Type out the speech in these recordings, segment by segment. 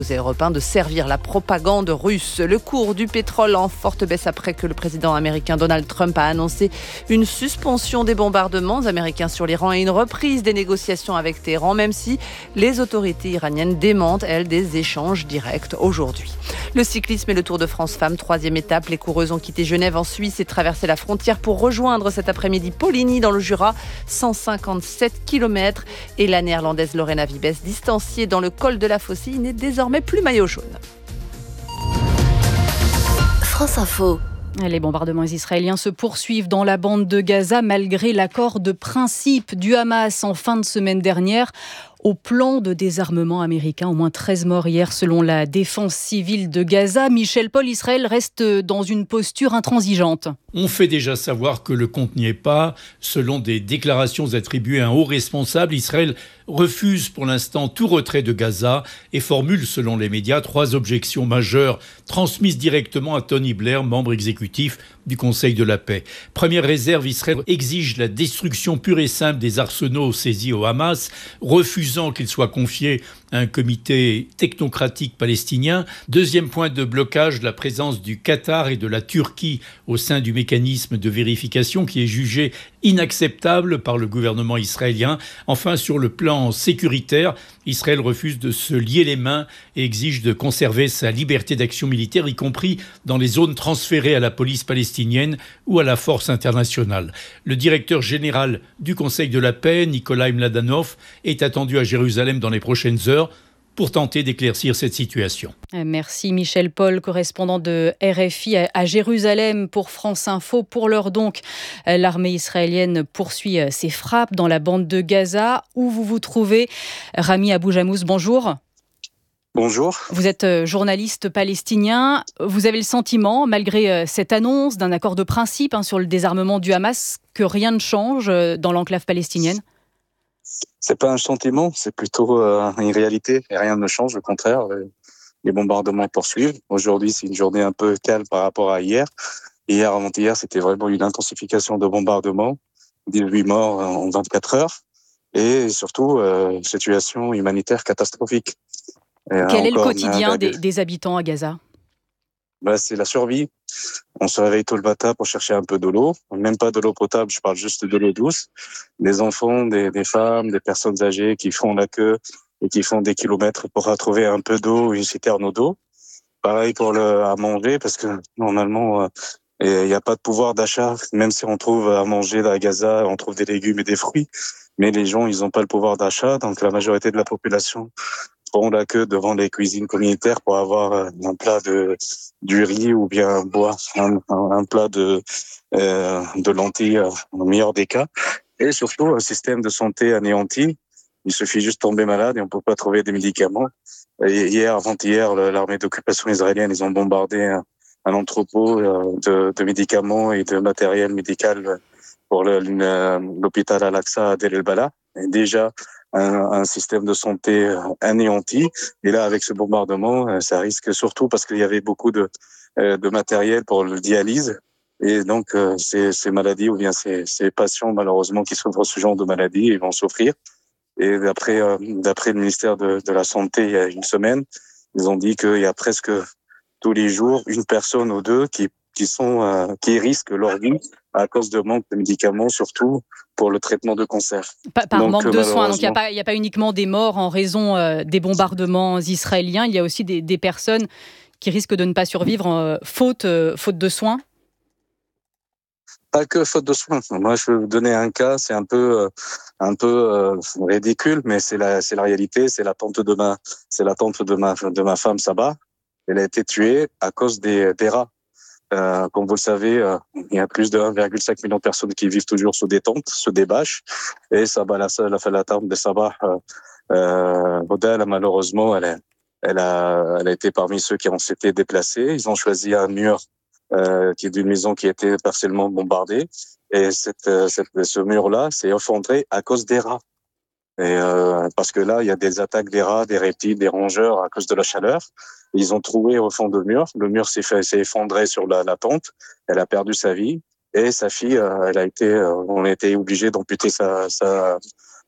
Européens de servir la propagande russe. Le cours du pétrole en forte baisse après que le président américain Donald Trump a annoncé une suspension des bombardements américains sur l'Iran et une reprise des négociations avec Téhéran, même si les autorités iraniennes démentent, elles, des échanges directs aujourd'hui. Le cyclisme et le Tour de France Femmes, 3e étape. Les coureuses ont quitté Genève en Suisse et traversé la frontière pour rejoindre cet après-midi Poligny dans le Jura, 157 km. Et la néerlandaise Lorena Wiebes, distanciée dans le col de la Faucille, n'est désormais plus maillot jaune. France Info. Les bombardements israéliens se poursuivent dans la bande de Gaza malgré l'accord de principe du Hamas en fin de semaine dernière. Au plan de désarmement américain, au moins 13 morts hier selon la défense civile de Gaza. Michel Paul, Israël reste dans une posture intransigeante. On fait déjà savoir que le compte n'y est pas. Selon des déclarations attribuées à un haut responsable, Israël refuse pour l'instant tout retrait de Gaza et formule, selon les médias, 3 objections majeures transmises directement à Tony Blair, membre exécutif du Conseil de la paix. Première réserve, Israël exige la destruction pure et simple des arsenaux saisis au Hamas, refusant qu'il soit confié à un comité technocratique palestinien. Deuxième point de blocage, la présence du Qatar et de la Turquie au sein du mécanisme de vérification qui est jugé inacceptable par le gouvernement israélien. Enfin, sur le plan sécuritaire, Israël refuse de se lier les mains et exige de conserver sa liberté d'action militaire, y compris dans les zones transférées à la police palestinienne ou à la force internationale. Le directeur général du Conseil de la paix, Nikolai Mladenov, est attendu à Jérusalem dans les prochaines heures pour tenter d'éclaircir cette situation. Merci Michel Paul, correspondant de RFI à Jérusalem pour France Info. Pour l'heure donc, l'armée israélienne poursuit ses frappes dans la bande de Gaza. Où vous vous trouvez, Rami Abou-Jamous, bonjour. Bonjour. Vous êtes journaliste palestinien. Vous avez le sentiment, malgré cette annonce d'un accord de principe sur le désarmement du Hamas, que rien ne change dans l'enclave palestinienne ? C'est pas un sentiment, c'est plutôt une réalité. Et rien ne change, au contraire. Les bombardements poursuivent. Aujourd'hui, c'est une journée un peu calme par rapport à hier. Hier, avant-hier, c'était vraiment une intensification de bombardements. 18 morts en 24 heures. Et surtout, situation humanitaire catastrophique. Quel est le quotidien des habitants à Gaza ? C'est la survie. On se réveille tôt le matin pour chercher un peu de l'eau. Même pas de l'eau potable, je parle juste de l'eau douce. Des enfants, des femmes, des personnes âgées qui font la queue et qui font des kilomètres pour retrouver un peu d'eau, une citerne d'eau. Pareil pour à manger, parce que normalement, il n'y a pas de pouvoir d'achat. Même si on trouve à manger à Gaza, on trouve des légumes et des fruits. Mais les gens, ils n'ont pas le pouvoir d'achat. Donc la majorité de la population font la queue devant les cuisines communautaires pour avoir un plat du riz ou bien un plat de lentilles au meilleur des cas. Et surtout, un système de santé anéanti. Il suffit juste de tomber malade et on peut pas trouver des médicaments. Et hier, avant-hier, l'armée d'occupation israélienne, ils ont bombardé un entrepôt de médicaments et de matériel médical pour l'hôpital Al-Aqsa à Deir el-Bala. Et déjà, un système de santé anéanti. Et là, avec ce bombardement, ça risque surtout parce qu'il y avait beaucoup de matériel pour le dialyse. Et donc, ces maladies ou bien ces patients, malheureusement, qui souffrent de ce genre de maladies, ils vont souffrir. Et d'après le ministère de la Santé, il y a une semaine, ils ont dit qu'il y a presque tous les jours une personne ou deux qui risquent leur vie à cause de manque de médicaments, surtout pour le traitement de cancer. Par manque de soins, donc il n'y a pas uniquement des morts en raison des bombardements israéliens, il y a aussi des personnes qui risquent de ne pas survivre faute de soins. Pas que faute de soins. Moi, je vais vous donner un cas, c'est un peu ridicule, mais c'est la réalité. C'est la tante de ma femme Sabah. Elle a été tuée à cause des rats. Comme vous le savez, il y a plus de 1,5 million de personnes qui vivent toujours sous des tentes, sous des bâches. Et Sabah, la tante de Sabah, Rodal, malheureusement, elle a été parmi ceux qui ont s'était déplacés. Ils ont choisi un mur qui est d'une maison qui a été partiellement bombardée. Et ce mur-là s'est effondré à cause des rats. Et parce que là, il y a des attaques des rats, des reptiles, des rongeurs à cause de la chaleur. Ils ont trouvé au fond de mur. Le mur s'est effondré sur la tente. Elle a perdu sa vie. Et sa fille, on a été obligé d'amputer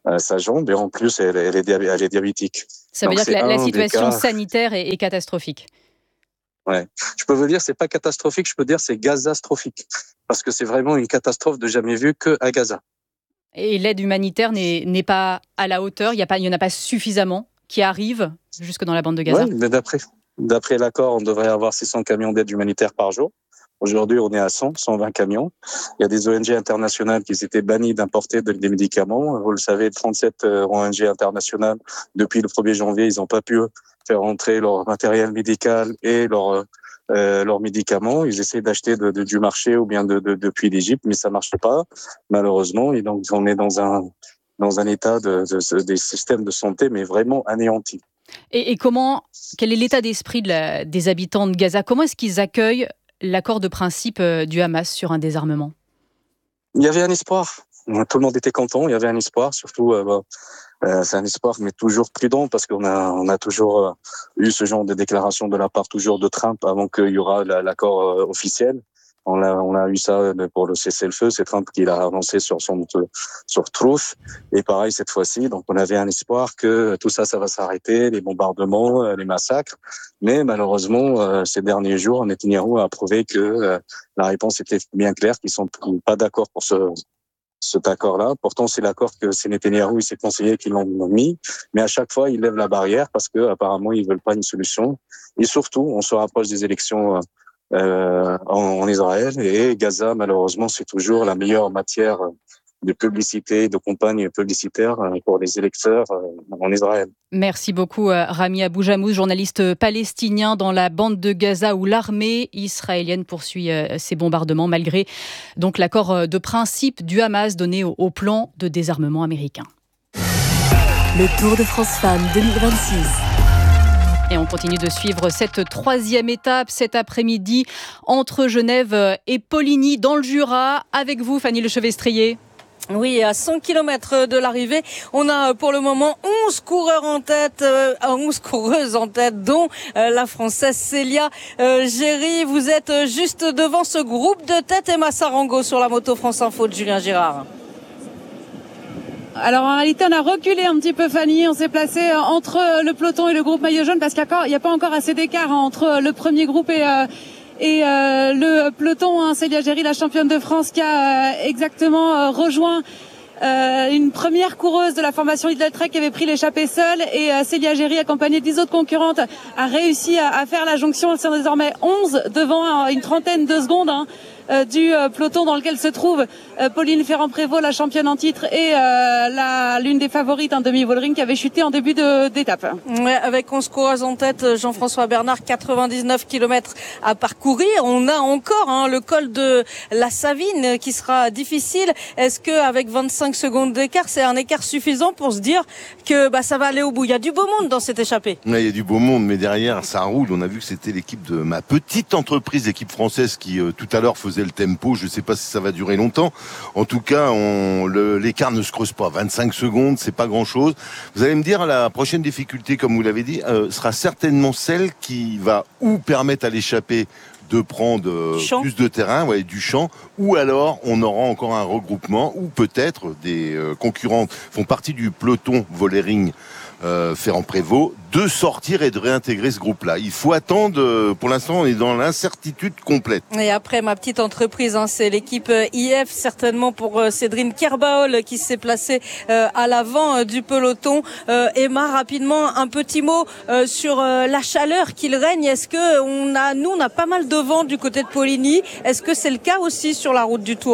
sa jambe et en plus elle est diabétique. Ça veut Donc, dire que la situation cas... sanitaire est catastrophique. Ouais. Je peux vous dire, c'est pas catastrophique, je peux dire c'est gazastrophique. Parce que c'est vraiment une catastrophe de jamais vue qu'à Gaza. Et l'aide humanitaire n'est pas à la hauteur, il n'y en a pas suffisamment qui arrivent jusque dans la bande de Gaza. Oui, mais d'après l'accord, on devrait avoir 600 camions d'aide humanitaire par jour. Aujourd'hui, on est à 120 camions. Il y a des ONG internationales qui s'étaient bannies d'importer des médicaments. Vous le savez, 37 ONG internationales, depuis le 1er janvier, ils n'ont pas pu faire entrer leur matériel médical et leurs médicaments. Ils essaient d'acheter du marché ou bien depuis l'Égypte, mais ça marche pas, malheureusement. Et donc, on est dans un état des systèmes de santé, mais vraiment anéanti. Et quel est l'état d'esprit des habitants de Gaza? Comment est-ce qu'ils accueillent l'accord de principe du Hamas sur un désarmement? Il y avait un espoir. Tout le monde était content. Il y avait un espoir, surtout. C'est un espoir, mais toujours prudent, parce qu'on a toujours eu ce genre de déclaration de la part toujours de Trump avant qu'il y aura l'accord officiel. On a eu ça pour le cessez-le-feu. C'est Trump qui l'a avancé sur Truth. Et pareil cette fois-ci. Donc on avait un espoir que tout ça va s'arrêter, les bombardements, les massacres. Mais malheureusement, ces derniers jours, Netanyahou a prouvé que la réponse était bien claire, qu'ils sont pas d'accord pour cet accord-là. Pourtant, c'est l'accord que c'est Netanyahou et ses conseillers qui l'ont mis. Mais à chaque fois, ils lèvent la barrière parce que apparemment, ils veulent pas une solution. Et surtout, on se rapproche des élections en Israël, et Gaza, malheureusement, c'est toujours la meilleure matière de publicité, de campagne publicitaire pour les électeurs en Israël. Merci beaucoup Rami Abou-Jamous, journaliste palestinien dans la bande de Gaza où l'armée israélienne poursuit ses bombardements malgré donc l'accord de principe du Hamas donné au plan de désarmement américain. Le Tour de France Femmes 2026. Et on continue de suivre cette troisième étape cet après-midi entre Genève et Poligny dans le Jura. Avec vous, Fanny Lechevestrier. Oui, à 100 km de l'arrivée, on a pour le moment 11 coureurs en tête, 11 coureuses en tête, dont la Française Célia Géry. Vous êtes juste devant ce groupe de tête. Emma Sarango sur la moto France Info de Julien Girard. Alors en réalité, on a reculé un petit peu, Fanny. On s'est placé entre le peloton et le groupe maillot jaune parce qu'il n'y a pas encore assez d'écart entre le premier groupe et le peloton. Célia Géry, la championne de France, qui a exactement rejoint une première coureuse de la formation Lidl Trek qui avait pris l'échappée seule, et Célia Géry, accompagnée de 10 autres concurrentes, a réussi à faire la jonction. Elles sont désormais 11 devant une trentaine de secondes du peloton dans lequel se trouve Pauline Ferrand-Prévot, la championne en titre, et l'une des favorites, Demi Vollering, qui avait chuté en début d'étape. Ouais, avec 11 coureuses en tête, Jean-François Bernard, 99 km à parcourir. On a encore le col de la Savine qui sera difficile. Est-ce que avec 25 secondes d'écart, c'est un écart suffisant pour se dire que ça va aller au bout? Il y a du beau monde dans cette échappée. Ouais, il y a du beau monde, mais derrière, ça roule. On a vu que c'était l'équipe de ma petite entreprise, l'équipe française, qui tout à l'heure faisait le tempo. Je ne sais pas si ça va durer longtemps. En tout cas, l'écart ne se creuse pas. 25 secondes, c'est pas grand-chose. Vous allez me dire, la prochaine difficulté, comme vous l'avez dit, sera certainement celle qui va ou permettre à l'échappée de prendre plus de terrain, du champ, ou alors on aura encore un regroupement, ou peut-être des concurrentes font partie du peloton Vollering Ferrand-Prévôt, de sortir et de réintégrer ce groupe-là. Il faut attendre, pour l'instant on est dans l'incertitude complète. Et après, ma petite entreprise, c'est l'équipe IF, certainement pour Cédrine Kerbaol qui s'est placée à l'avant du peloton. Emma, rapidement, un petit mot sur la chaleur qu'il règne. Est-ce que on a pas mal de vent du côté de Poligny. Est-ce que c'est le cas aussi sur la route du Tour ?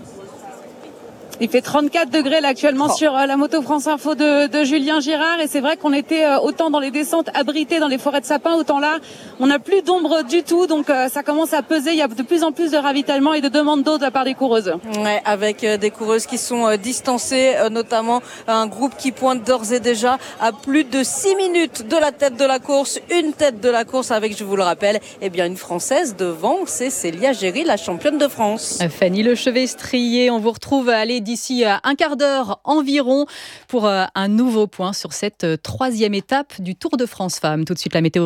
Il fait 34 degrés là actuellement sur la moto France Info de Julien Girard, et c'est vrai qu'on était autant dans les descentes abritées dans les forêts de sapins, autant là on n'a plus d'ombre du tout, donc ça commence à peser. Il y a de plus en plus de ravitaillement et de demandes d'eau de la part des coureuses. Ouais, avec des coureuses qui sont distancées, notamment un groupe qui pointe d'ores et déjà à plus de 6 minutes de la tête de la course. Une tête de la course avec, je vous le rappelle, une Française devant, c'est Célia Géry, la championne de France. Fanny Lechevestrier, on vous retrouve d'ici un quart d'heure environ pour un nouveau point sur cette troisième étape du Tour de France Femmes. Tout de suite la météo.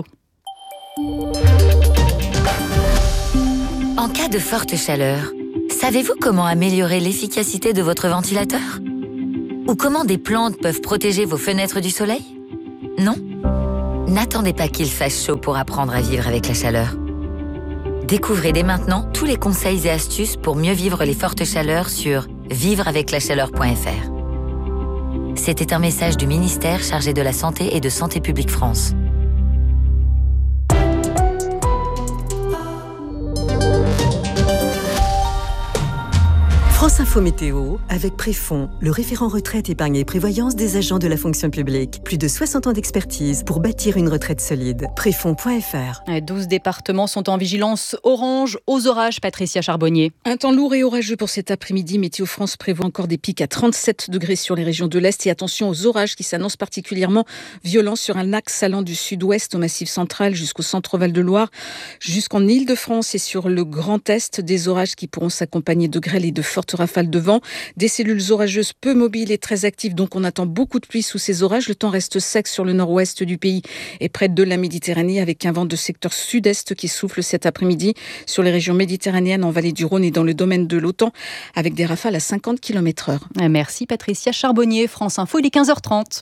En cas de forte chaleur, savez-vous comment améliorer l'efficacité de votre ventilateur ? Ou comment des plantes peuvent protéger vos fenêtres du soleil? Non? N'attendez pas qu'il fasse chaud pour apprendre à vivre avec la chaleur. Découvrez dès maintenant tous les conseils et astuces pour mieux vivre les fortes chaleurs sur vivreaveclachaleur.fr. C'était un message du ministère chargé de la Santé et de Santé publique France. France Info Météo avec Préfond, le référent retraite, épargne et prévoyance des agents de la fonction publique. Plus de 60 ans d'expertise pour bâtir une retraite solide. Préfond.fr. 12 départements sont en vigilance orange aux orages. Patricia Charbonnier. Un temps lourd et orageux pour cet après-midi. Météo France prévoit encore des pics à 37 degrés sur les régions de l'Est. Et attention aux orages qui s'annoncent particulièrement violents sur un axe allant du sud-ouest au Massif central jusqu'au centre Val-de-Loire, jusqu'en Île-de-France et sur le Grand Est. Des orages qui pourront s'accompagner de grêle et de fortes rafales de vent, des cellules orageuses peu mobiles et très actives, donc on attend beaucoup de pluie sous ces orages. Le temps reste sec sur le nord-ouest du pays et près de la Méditerranée, avec un vent de secteur sud-est qui souffle cet après-midi sur les régions méditerranéennes, en vallée du Rhône et dans le domaine de l'Autan, avec des rafales à 50 km/h. Merci Patricia Charbonnier. France Info, il est 15h30.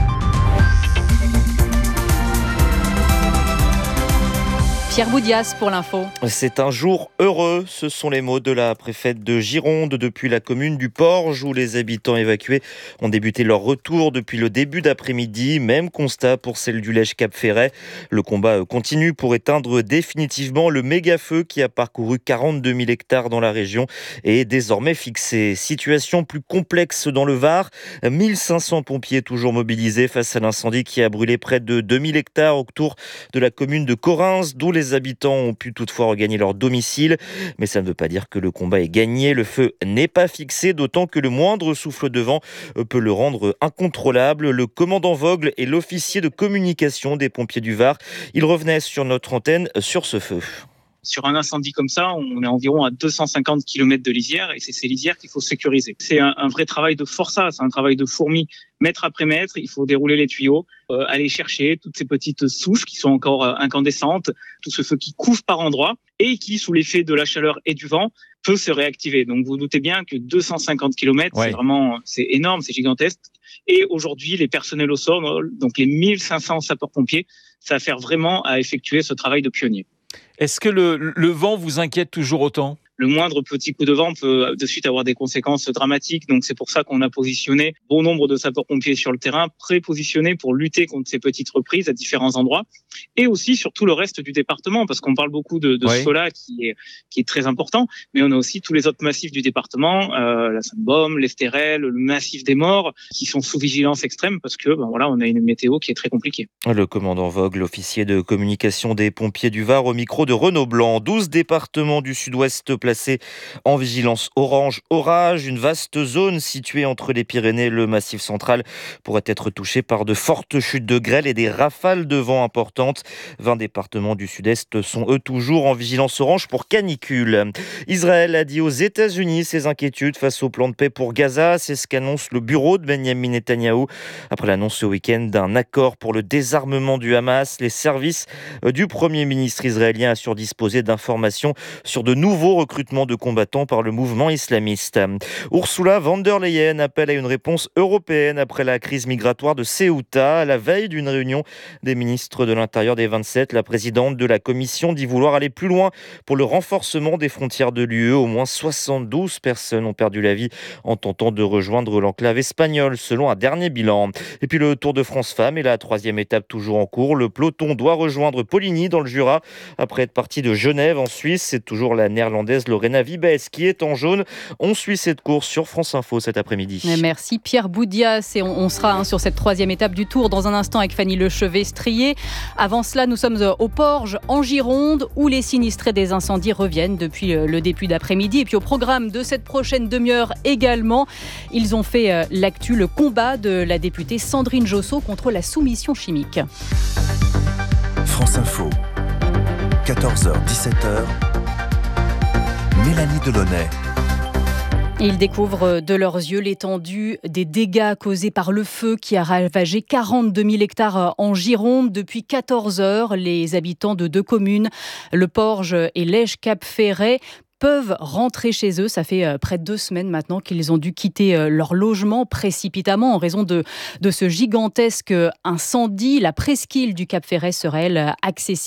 Pierre Boudias pour l'info. C'est un jour heureux, ce sont les mots de la préfète de Gironde depuis la commune du Porge où les habitants évacués ont débuté leur retour depuis le début d'après-midi. Même constat pour celle du Lège-Cap-Ferret. Le combat continue pour éteindre définitivement le méga-feu qui a parcouru 42 000 hectares dans la région et est désormais fixé. Situation plus complexe dans le Var. 1500 pompiers toujours mobilisés face à l'incendie qui a brûlé près de 2000 hectares autour de la commune de Correns, d'où les habitants ont pu toutefois regagner leur domicile. Mais ça ne veut pas dire que le combat est gagné. Le feu n'est pas fixé, d'autant que le moindre souffle de vent peut le rendre incontrôlable. Le commandant Vogle est l'officier de communication des pompiers du Var. Il revenait sur notre antenne sur ce feu. Sur un incendie comme ça, on est environ à 250 km de lisière et c'est ces lisières qu'il faut sécuriser. C'est un vrai travail de forçat, c'est un travail de fourmi. Mètre après mètre, il faut dérouler les tuyaux, aller chercher toutes ces petites souches qui sont encore incandescentes, tout ce feu qui couvre par endroits et qui, sous l'effet de la chaleur et du vent, peut se réactiver. Donc vous doutez bien que 250 km, c'est énorme, c'est gigantesque. Et aujourd'hui, les personnels au sol, donc les 1500 sapeurs-pompiers, ça sert vraiment à effectuer ce travail de pionnier. Est-ce que le vent vous inquiète toujours autant ? Le moindre petit coup de vent peut de suite avoir des conséquences dramatiques. Donc c'est pour ça qu'on a positionné bon nombre de sapeurs-pompiers sur le terrain, prépositionnés pour lutter contre ces petites reprises à différents endroits. Et aussi sur tout le reste du département, parce qu'on parle beaucoup de ce feu-là qui est très important. Mais on a aussi tous les autres massifs du département, la Sainte-Baume, l'Estérel, le massif des Morts, qui sont sous vigilance extrême parce que on a une météo qui est très compliquée. Le commandant Vogle, officier de communication des pompiers du Var, au micro de Renaud Blanc. 12 départements du sud-ouest placés en vigilance orange orage. Une vaste zone située entre les Pyrénées et le Massif central pourrait être touchée par de fortes chutes de grêle et des rafales de vent importantes. 20 départements du sud-est sont eux toujours en vigilance orange pour canicule. Israël a dit aux États-Unis ses inquiétudes face au plan de paix pour Gaza. C'est ce qu'annonce le bureau de Benyamin Netanyahou après l'annonce ce week-end d'un accord pour le désarmement du Hamas. Les services du Premier ministre israélien assurent disposer d'informations sur de nouveaux recrutements de combattants par le mouvement islamiste. Ursula von der Leyen appelle à une réponse européenne après la crise migratoire de Ceuta. À la veille d'une réunion des ministres de l'Intérieur des 27, la présidente de la Commission dit vouloir aller plus loin pour le renforcement des frontières de l'UE. Au moins 72 personnes ont perdu la vie en tentant de rejoindre l'enclave espagnole, selon un dernier bilan. Et puis le Tour de France Femmes est la 3e étape toujours en cours. Le peloton doit rejoindre Poligny dans le Jura après être parti de Genève en Suisse. C'est toujours la néerlandaise Lorena Wiebes qui est en jaune. On suit cette course sur France Info cet après-midi. Merci Pierre Boudias et on sera sur cette 3e étape du Tour dans un instant avec Fanny Lechevet-Strier. Avant cela, nous sommes au Porge en Gironde où les sinistrés des incendies reviennent depuis le début d'après-midi. Et puis au programme de cette prochaine demi-heure également, ils ont fait l'actu, le combat de la députée Sandrine Josso contre la soumission chimique. France Info, 14h-17h, Mélanie Delaunay. Ils découvrent de leurs yeux l'étendue des dégâts causés par le feu qui a ravagé 42 000 hectares en Gironde. Depuis 14 heures, les habitants de 2 communes, le Porge et Lège-Cap-Ferret, peuvent rentrer chez eux. Ça fait près de 2 semaines maintenant qu'ils ont dû quitter leur logement précipitamment en raison de ce gigantesque incendie. La presqu'île du Cap Ferret serait, elle, accessible